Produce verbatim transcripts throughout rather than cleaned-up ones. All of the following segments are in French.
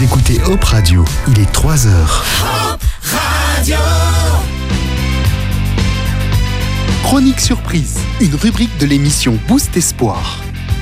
Vous écoutez Hop Radio, il est trois heures. Hop Radio. Chronique surprise, une rubrique de l'émission Boost Espoir.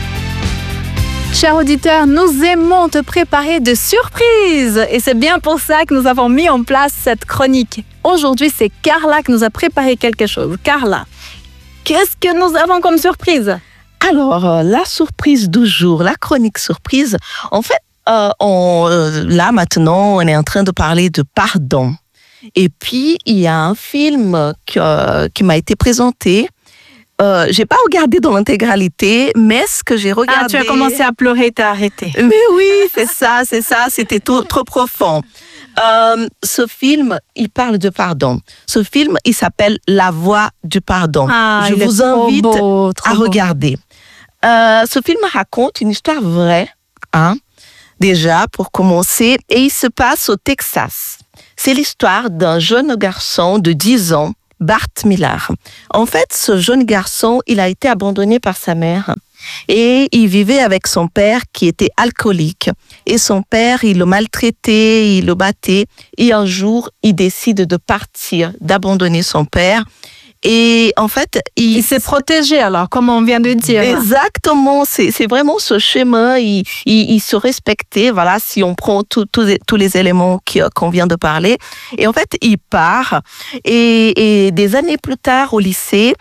Chers auditeurs, nous aimons te préparer de surprises et c'est bien pour ça que nous avons mis en place cette chronique. Aujourd'hui, c'est Carla qui nous a préparé quelque chose. Carla, qu'est-ce que nous avons comme surprise? Alors, euh, la surprise du jour, la chronique surprise, en fait, euh, on, euh, là maintenant, on est en train de parler de pardon. Et puis, il y a un film que, qui m'a été présenté. Euh, j'ai pas regardé dans l'intégralité, mais ce que j'ai regardé... Ah, tu as commencé à pleurer, t'as arrêté. Mais oui, c'est ça, c'est ça, c'était trop, trop profond. Euh, ce film, il parle de pardon. Ce film, il s'appelle La Voix du pardon. Ah, Je vous invite beau, à beau. regarder. Euh, ce film raconte une histoire vraie, hein, déjà, pour commencer, et il se passe au Texas. C'est l'histoire d'un jeune garçon de dix ans, Bart Miller. En fait, ce jeune garçon, il a été abandonné par sa mère et il vivait avec son père qui était alcoolique. Et son père, il le maltraitait, il le battait. Et un jour, il décide de partir, d'abandonner son père. Et en fait, il, il s'est protégé alors, comme on vient de dire. Exactement, c'est, c'est vraiment ce chemin, il, il, il se respectait, voilà, si on prend tous tous les éléments qui, qu'on vient de parler. Et en fait, il part, et, et des années plus tard, au lycée,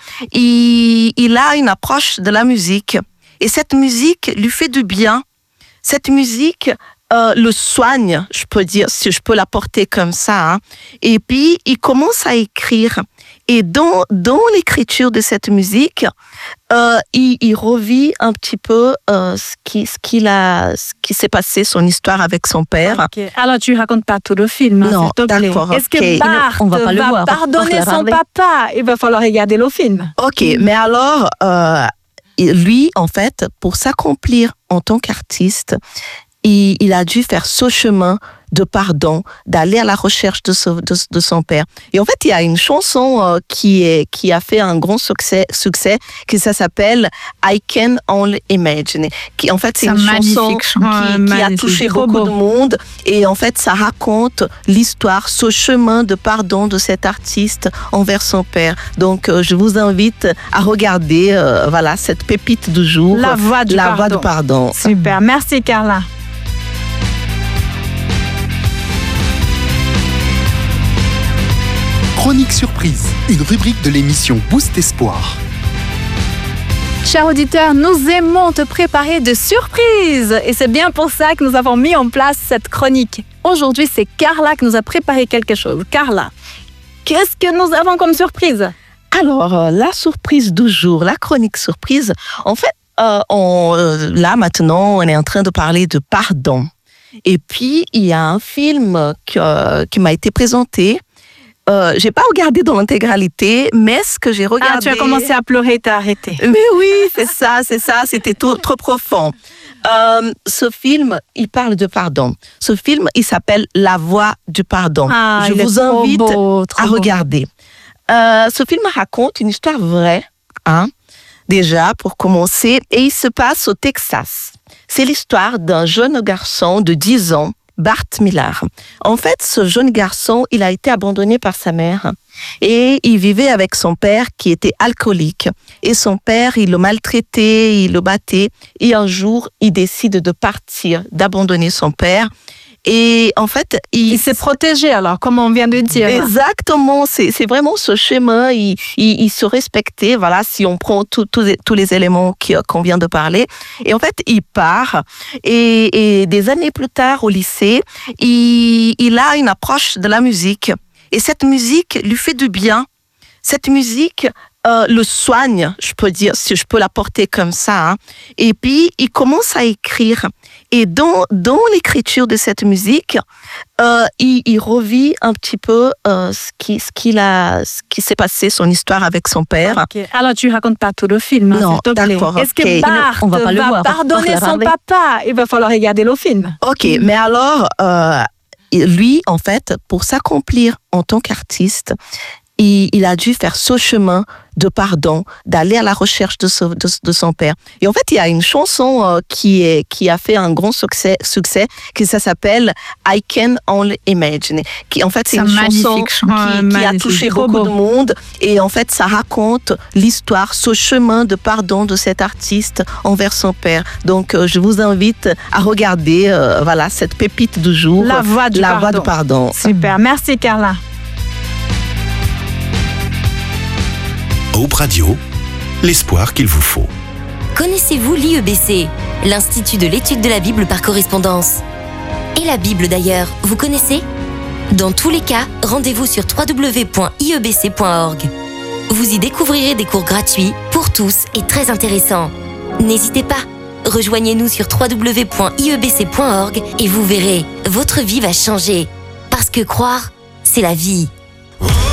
il, il a une approche de la musique. Et cette musique lui fait du bien. Cette musique euh, le soigne, je peux dire, si je peux la porter comme ça. Hein. Et puis, il commence à écrire. Et dans, dans l'écriture de cette musique, euh, il, il revit un petit peu euh, ce, qui, ce, qu'il a, ce qui s'est passé, son histoire avec son père. Okay. Alors, tu racontes pas tout le film, hein, non, s'il te plaît. d'accord. Est-ce okay. que Bart on va, pas le va voir, pardonner son papa? Il va falloir regarder le film. Ok, mais alors, euh, lui, en fait, pour s'accomplir en tant qu'artiste, il, il a dû faire ce chemin de pardon, d'aller à la recherche de, ce, de, de son père. Et en fait, il y a une chanson euh, qui, est, qui a fait un grand succès, succès qui ça s'appelle I Can Only Imagine. Qui, en fait, c'est, c'est une chanson qui, ouais, qui a touché beaucoup beau. de monde. Et en fait, ça raconte l'histoire, ce chemin de pardon de cet artiste envers son père. Donc, euh, je vous invite à regarder euh, voilà, cette pépite du jour. La voix du la pardon. Voix du pardon. Super. Merci, Carla. Chronique surprise, une rubrique de l'émission Boost Espoir. Chers auditeurs, nous aimons te préparer de surprises et c'est bien pour ça que nous avons mis en place cette chronique. Aujourd'hui, c'est Carla qui nous a préparé quelque chose. Carla, qu'est-ce que nous avons comme surprise? Alors, euh, la surprise du jour, la chronique surprise, en fait, euh, on, euh, là maintenant, on est en train de parler de pardon. Et puis, il y a un film que, qui m'a été présenté. Euh, j'ai pas regardé dans l'intégralité, mais ce que j'ai regardé... Ah, tu as commencé à pleurer, t'as arrêté. Mais oui, c'est ça, c'est ça, c'était trop, trop profond. Euh, ce film, il parle de pardon. Ce film, il s'appelle La Voix du pardon. Ah, Je vous invite beau, à beau. regarder. Euh, ce film raconte une histoire vraie, hein, déjà, pour commencer, et il se passe au Texas. C'est l'histoire d'un jeune garçon de dix ans, Bart Miller. En fait, ce jeune garçon, il a été abandonné par sa mère et il vivait avec son père qui était alcoolique. Et son père, il le maltraitait, il le battait. Et un jour, il décide de partir, d'abandonner son père. Et en fait, il, il s'est protégé alors, comme on vient de dire. Exactement, c'est, c'est vraiment ce chemin, il, il, il se respectait, voilà, si on prend tous tous les éléments qui, qu'on vient de parler. Et en fait, il part, et, et des années plus tard, au lycée, il, il a une approche de la musique. Et cette musique lui fait du bien. Cette musique euh, le soigne, je peux dire, si je peux la porter comme ça. Hein. Et puis, il commence à écrire. Et dans, dans l'écriture de cette musique, euh, il, il revit un petit peu euh, ce, qui, ce, qu'il a, ce qui s'est passé, son histoire avec son père. Okay. Alors, tu racontes pas tout le film, hein, non, s'il te plaît. d'accord. Est-ce Okay. que Bart on va, pas va le voir, pardonner son papa? Il va falloir regarder le film. Ok, mais alors, euh, lui, en fait, pour s'accomplir en tant qu'artiste, il, il a dû faire ce chemin de pardon, d'aller à la recherche de, ce, de, de son père. Et en fait, il y a une chanson euh, qui, est, qui a fait un grand succès, succès qui ça s'appelle I Can Only Imagine. Qui, en fait, c'est, c'est une chanson qui, qui a touché beaucoup beau. de monde. Et en fait, ça raconte l'histoire, ce chemin de pardon de cet artiste envers son père. Donc, euh, je vous invite à regarder euh, voilà, cette pépite du jour. La voix du la pardon. Voix du pardon. Super. Merci, Carla. Hope Radio, l'espoir qu'il vous faut. Connaissez-vous l'I E B C, l'Institut de l'étude de la Bible par correspondance? Et la Bible d'ailleurs, vous connaissez? Dans tous les cas, rendez-vous sur w w w point i e b c point org. Vous y découvrirez des cours gratuits pour tous et très intéressants. N'hésitez pas, rejoignez-nous sur w w w point i e b c point org et vous verrez, votre vie va changer. Parce que croire, c'est la vie.